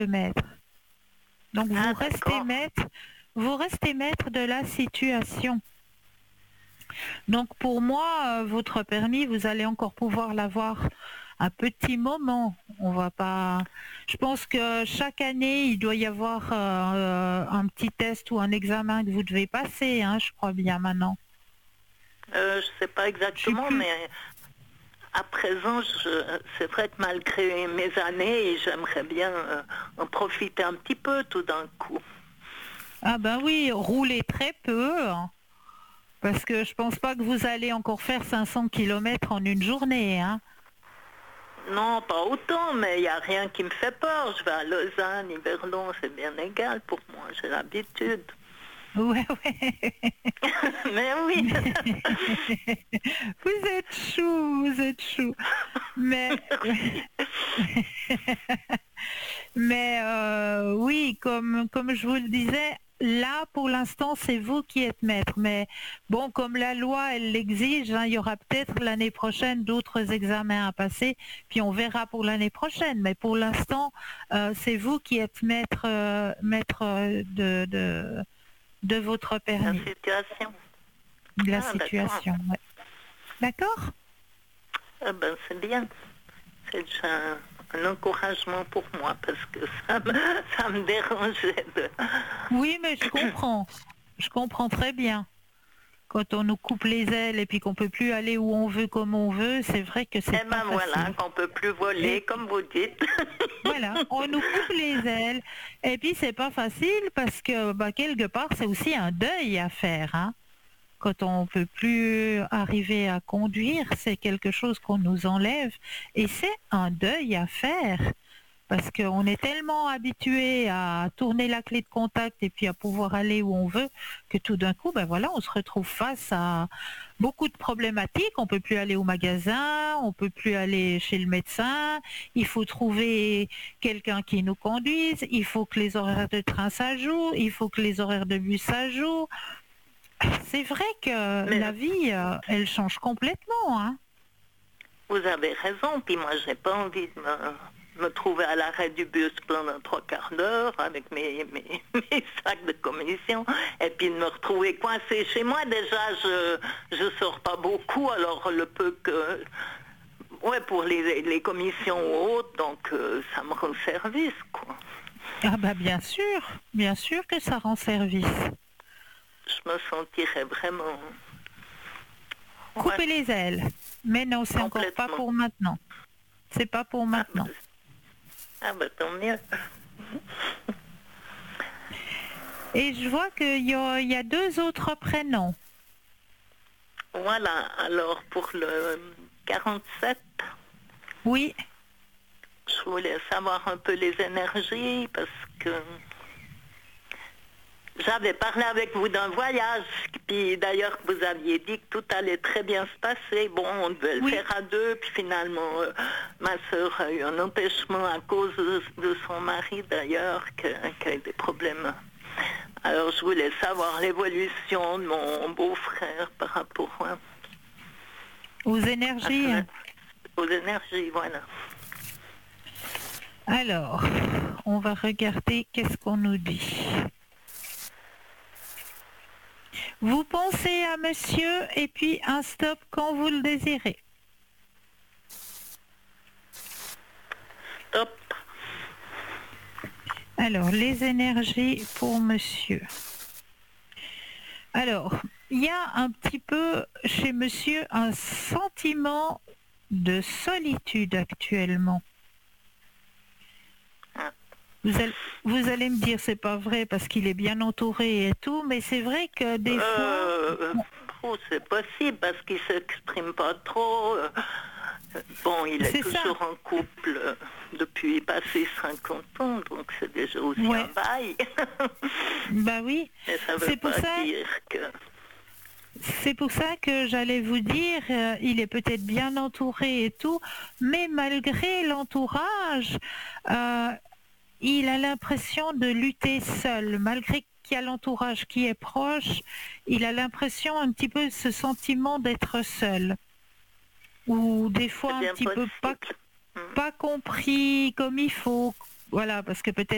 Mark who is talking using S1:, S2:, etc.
S1: maître. Donc
S2: D'accord.
S1: vous restez maître de la situation. Donc pour moi, votre permis, vous allez encore pouvoir l'avoir un petit moment. On va pas. Je pense que chaque année, il doit y avoir un petit test ou un examen que vous devez passer, hein, je crois bien maintenant.
S2: Je sais pas
S1: Je sais
S2: exactement,
S1: plus.
S2: mais à présent, c'est vrai que malgré mes années, j'aimerais bien en profiter un petit peu tout d'un coup.
S1: Ah ben oui, roulez très peu, hein, parce que je pense pas que vous allez encore faire 500 kilomètres en une journée, hein.
S2: Non, pas autant, mais il n'y a rien qui me fait peur. Je vais à Lausanne, Yverlon, c'est bien égal pour moi, j'ai l'habitude.
S1: Ouais, ouais.
S2: Mais oui,
S1: Vous êtes chou, vous êtes chou. Mais,
S2: merci.
S1: oui, comme je vous le disais, là pour l'instant c'est vous qui êtes maître. Mais bon, comme la loi elle l'exige, hein, il y aura peut-être l'année prochaine d'autres examens à passer, puis on verra pour l'année prochaine. Mais pour l'instant, c'est vous qui êtes maître de votre
S2: La
S1: permis,
S2: situation.
S1: de la
S2: Ah, d'accord.
S1: situation. Ouais. D'accord?
S2: Ah ben, c'est bien. C'est déjà un encouragement pour moi parce que ça me dérangeait de...
S1: Oui, mais je comprends. Je comprends très bien. Quand on nous coupe les ailes et puis qu'on peut plus aller où on veut comme on veut, c'est vrai que c'est
S2: Eh
S1: pas
S2: ben voilà,
S1: facile.
S2: qu'on peut plus
S1: Et
S2: voler, comme vous dites.
S1: voilà, on nous coupe les ailes et puis c'est pas facile parce que bah, quelque part c'est aussi un deuil à faire, hein. Quand on peut plus arriver à conduire, c'est quelque chose qu'on nous enlève et c'est un deuil à faire. Parce qu'on est tellement habitué à tourner la clé de contact et puis à pouvoir aller où on veut que tout d'un coup, ben voilà, on se retrouve face à beaucoup de problématiques. On peut plus aller au magasin, on peut plus aller chez le médecin. Il faut trouver quelqu'un qui nous conduise. Il faut que les horaires de train s'ajoutent. Il faut que les horaires de bus s'ajoutent. C'est vrai que
S2: Mais
S1: la vie, elle change complètement, hein.
S2: vous avez raison, puis moi j'ai pas envie de me trouver à l'arrêt du bus pendant 3/4 d'heure avec mes sacs de commission et puis de me retrouver coincée chez moi. Déjà je sors pas beaucoup, alors le peu que... Ouais, pour les commissions ou autres, donc ça me rend service, quoi.
S1: Ah bah bien sûr que ça rend service.
S2: Je me sentirais vraiment... Ouais,
S1: Couper les ailes. Mais non, c'est encore pas
S2: complètement.
S1: pour maintenant. C'est pas pour
S2: Ah
S1: maintenant.
S2: ben, ah ben tant mieux.
S1: Et je vois il y a deux autres prénoms.
S2: Voilà, alors pour le 47,
S1: Oui,
S2: je voulais savoir un peu les énergies parce que j'avais parlé avec vous d'un voyage, puis d'ailleurs vous aviez dit que tout allait très bien se passer. Bon, on devait le
S1: oui.
S2: faire à deux, puis finalement ma sœur a eu un empêchement à cause de son mari d'ailleurs, qui a eu des problèmes. Alors je voulais savoir l'évolution de mon beau-frère par rapport
S1: Aux
S2: à
S1: énergies.
S2: aux énergies, voilà.
S1: Alors, on va regarder qu'est-ce qu'on nous dit. Vous pensez à monsieur et puis un stop quand vous le désirez.
S2: Top.
S1: Alors, les énergies pour monsieur. Alors, il y a un petit peu chez monsieur un sentiment de solitude actuellement.
S2: Ah.
S1: Vous allez me dire c'est pas vrai parce qu'il est bien entouré et tout, mais c'est vrai que des fois,
S2: Euh, c'est possible parce qu'il s'exprime pas trop. Bon, il est
S1: c'est ça.
S2: toujours en couple depuis passé 50 ans, donc c'est déjà aussi un
S1: Ouais,
S2: bail.
S1: bah oui.
S2: Mais ça veut
S1: C'est pour
S2: pas
S1: ça,
S2: dire que...
S1: c'est pour ça que j'allais vous dire, il est peut-être bien entouré et tout, mais malgré l'entourage, euh, il a l'impression de lutter seul, malgré qu'il y a l'entourage qui est proche, il a l'impression un petit peu ce sentiment d'être seul, ou des fois
S2: C'est
S1: un
S2: bien
S1: petit peu
S2: possible. Hmm.
S1: pas compris comme il faut, voilà, parce que peut-être